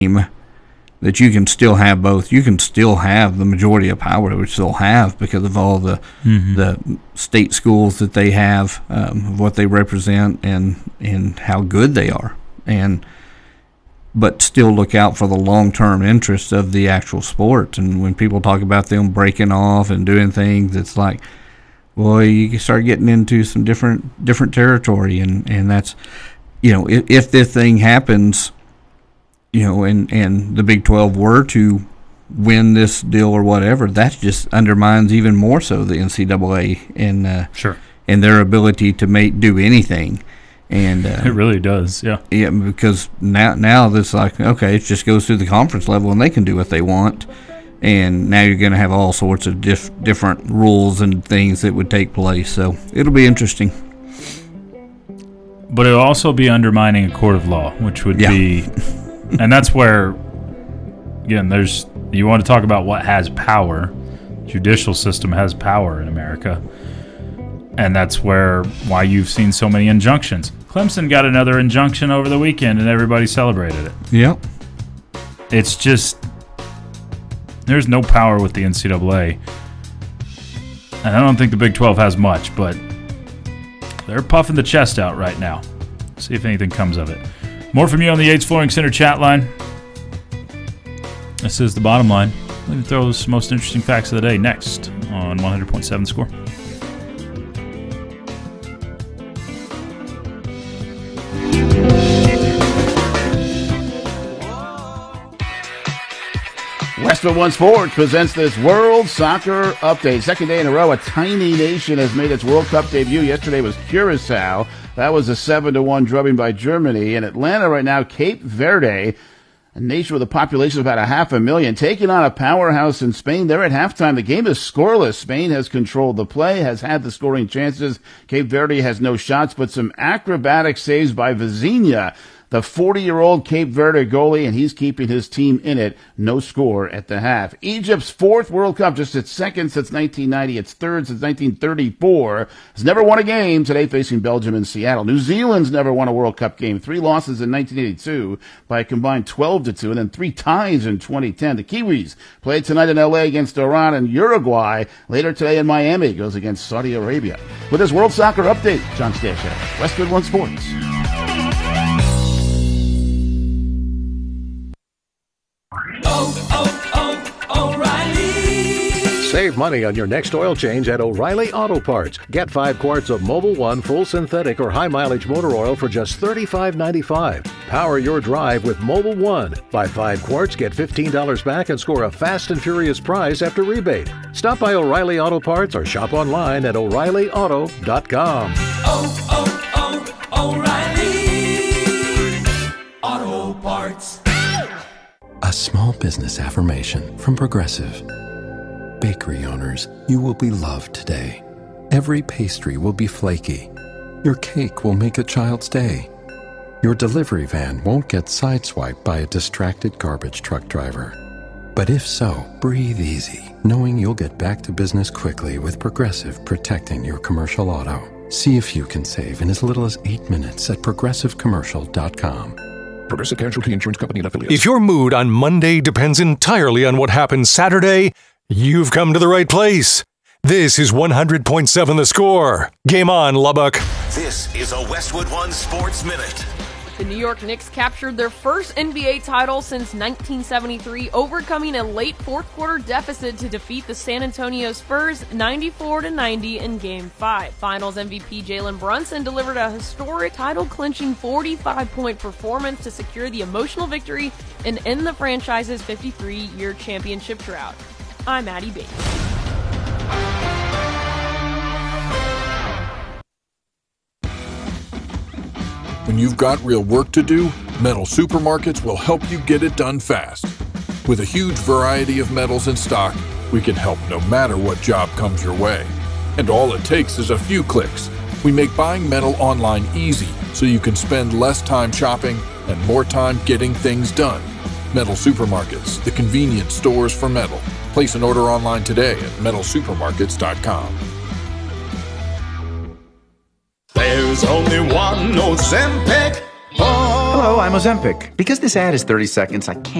game that you can still have both. You can still have the majority of power, which they'll have because of all the state schools that they have, what they represent, and how good they are. But still look out for the long-term interests of the actual sport. And when people talk about them breaking off and doing things, it's like, well, you can start getting into some different territory, and that's, if this thing happens, and the Big 12 were to win this deal or whatever, that just undermines even more so the NCAA and their ability to do anything. And it really does, yeah. Yeah, because now it's like, okay, it just goes through the conference level and they can do what they want. And now you're going to have all sorts of different rules and things that would take place. So it'll be interesting. But it'll also be undermining a court of law, which would be, and that's where, again, you want to talk about what has power. Judicial system has power in America. And that's why you've seen so many injunctions. Clemson got another injunction over the weekend, and everybody celebrated it. Yep. It's just, there's no power with the NCAA. And I don't think the Big 12 has much, but they're puffing the chest out right now. See if anything comes of it. More from you on the Yates Flooring Center chat line. This is The Bottom Line. Let me throw those most interesting facts of the day next on 100.7 Score. Westwood One Sports presents this World Soccer Update. Second day in a row, a tiny nation has made its World Cup debut. Yesterday was Curacao. That was a 7-1 drubbing by Germany. In Atlanta right now, Cape Verde, a nation with a population of about 500,000, taking on a powerhouse in Spain. They're at halftime. The game is scoreless. Spain has controlled the play, has had the scoring chances. Cape Verde has no shots, but some acrobatic saves by Vizinha, the 40-year-old Cape Verde goalie, and he's keeping his team in it. No score at the half. Egypt's fourth World Cup, just its second since 1990, its third since 1934. Has never won a game, today facing Belgium in Seattle. New Zealand's never won a World Cup game. 3 losses in 1982 by a combined 12-2, and then 3 ties in 2010. The Kiwis play tonight in L.A. against Iran, and Uruguay later today in Miami goes against Saudi Arabia. With this World Soccer Update, John Stashak, Westwood One Sports. Save money on your next oil change at O'Reilly Auto Parts. Get 5 quarts of Mobil 1 full synthetic or high mileage motor oil for just $35.95. Power your drive with Mobil 1. Buy 5 quarts, get $15 back, and score a fast and furious prize after rebate. Stop by O'Reilly Auto Parts or shop online at O'ReillyAuto.com. O'Reilly Auto Parts. A small business affirmation from Progressive. Bakery owners, you will be loved today. Every pastry will be flaky. Your cake will make a child's day. Your delivery van won't get sideswiped by a distracted garbage truck driver. But if so, breathe easy, knowing you'll get back to business quickly with Progressive protecting your commercial auto. See if you can save in as little as 8 minutes at progressivecommercial.com. Progressive Casualty Insurance Company and affiliates. If your mood on Monday depends entirely on what happens Saturday, you've come to the right place. This is 100.7 The Score. Game on, Lubbock. This is a Westwood One Sports Minute. The New York Knicks captured their first NBA title since 1973, overcoming a late fourth-quarter deficit to defeat the San Antonio Spurs 94-90 in Game 5. Finals MVP Jalen Brunson delivered a historic title-clinching 45-point performance to secure the emotional victory and end the franchise's 53-year championship drought. I'm Maddie Bates. When you've got real work to do, Metal Supermarkets will help you get it done fast. With a huge variety of metals in stock, we can help no matter what job comes your way. And all it takes is a few clicks. We make buying metal online easy so you can spend less time shopping and more time getting things done. Metal Supermarkets, the convenient stores for metal. Place an order online today at metalsupermarkets.com. There's only one Ozempic. Oh. Hello, I'm Ozempic. Because this ad is 30 seconds, I can't